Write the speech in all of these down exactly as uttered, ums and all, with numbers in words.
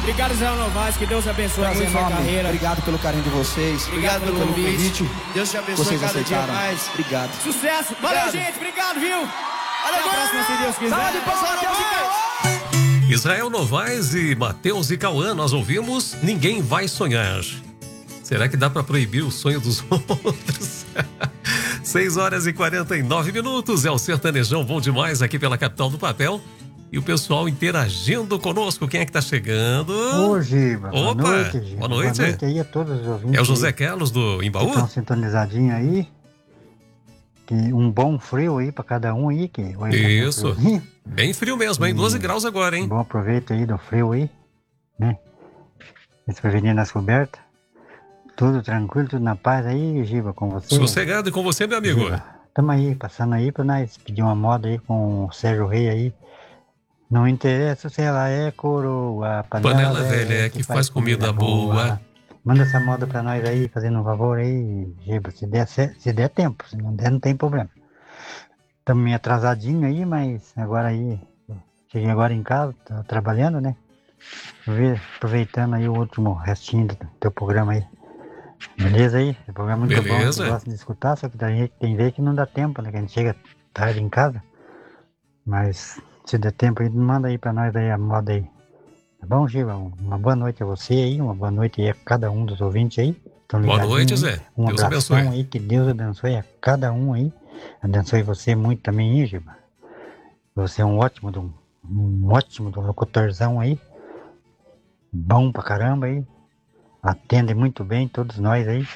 Obrigado, Israel Novaes, que Deus abençoe Prazer muito sua enorme. carreira. Obrigado pelo carinho de vocês. Obrigado pelo pelo convite. convite. Deus te abençoe Vocês cada dia aceitaram. mais. Obrigado. Sucesso. Valeu, Obrigado. gente. Obrigado, viu? Até a próxima, se Deus quiser. Salve de palmas, Matheus e Cauã. Israel Novaes e Matheus e Cauã, nós ouvimos Ninguém Vai Sonhar. Será que dá pra proibir o sonho dos outros? seis horas e quarenta e nove minutos, é o Sertanejão bom demais aqui pela capital do papel. E o pessoal interagindo conosco. Quem é que tá chegando? Ô, Giba. Opa, Boa noite, Giba. boa noite. Boa noite aí a todos os ouvintes. É o José aí Carlos do que Embaú? estão sintonizadinhos aí. Que um bom frio aí pra cada um aí. Que hoje tá um Isso. friozinho. Bem frio mesmo, hein? doze graus agora, hein? Bom aproveito aí do frio aí, né? Se prevenir nas cobertas. Tudo tranquilo, tudo na paz aí, Giba, com você. Sossegado e com você, meu amigo. Giba, tamo aí, passando aí pra nós pedir uma moda aí com o Sérgio Rei aí. Não interessa se ela é coroa, panela, Panela velha que faz comida boa. Manda essa moda pra nós aí, fazendo um favor aí, Giba, se der, cer- se der tempo, se não der, não tem problema. Estamos meio atrasadinho aí, mas agora aí, cheguei agora em casa, tô trabalhando, né? Vou ver, aproveitando aí o último restinho do teu programa aí. Beleza aí? O programa é muito Beleza. bom, eu gosto de escutar, só que tem gente- tem vezes que não dá tempo, né? Que a gente chega tarde em casa. Mas se der tempo aí, manda aí pra nós aí a moda aí. Tá bom, Giba? Uma boa noite a você aí, uma boa noite aí a cada um dos ouvintes aí. Tão Boa ligadinho noite, aí. Zé. Um Deus abração abençoe. aí, que Deus abençoe a cada um aí. Abençoe você muito também, hein, Giba? Você é um ótimo, de um, um ótimo de um locutorzão aí. Bom pra caramba aí. Atende muito bem todos nós aí.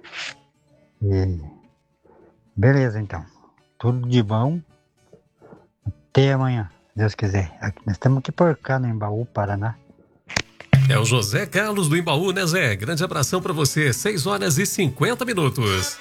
E beleza, então. Tudo de bom. Até amanhã, se Deus quiser. Aqui- Nós estamos aqui por cá no Embaú, Paraná. É o José Carlos do Embaú, né, Zé? Grande abração pra você. seis horas e cinquenta minutos.